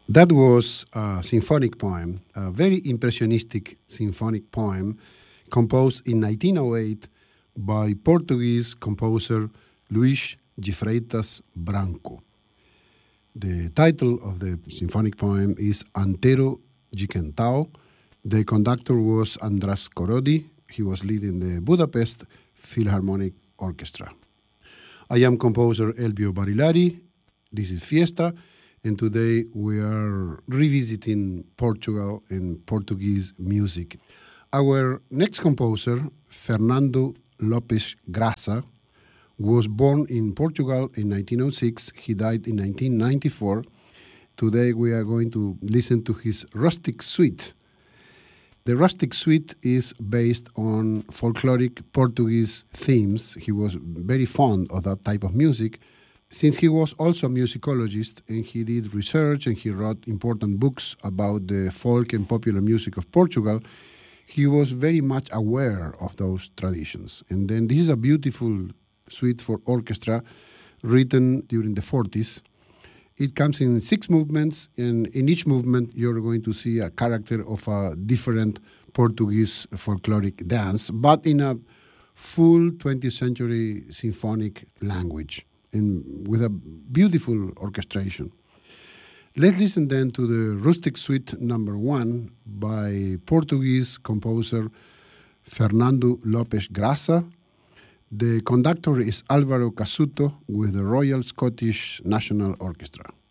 That was a symphonic poem, a very impressionistic symphonic poem composed in 1908 by Portuguese composer Luís de Freitas Branco. The title of the symphonic poem is Antero de Quentão. The conductor was András Korody. He was leading the Budapest Philharmonic Orchestra. I am composer Elbio Barilari. This is Fiesta, and today we are revisiting Portugal and Portuguese music. Our next composer, Fernando Lopes Graça, was born in Portugal in 1906. He died in 1994. Today we are going to listen to his Rustic Suite. The Rustic Suite is based on folkloric Portuguese themes. He was very fond of that type of music. Since he was also a musicologist and he did research and he wrote important books about the folk and popular music of Portugal, he was very much aware of those traditions. And then this is a beautiful suite for orchestra written during the 40s. It comes in 6 movements, and in each movement you're going to see a character of a different Portuguese folkloric dance, but in a full 20th century symphonic language and with a beautiful orchestration. Let's listen then to the Rustic Suite number 1 by Portuguese composer Fernando Lopes Graça. The conductor is Álvaro Casuto with the Royal Scottish National Orchestra.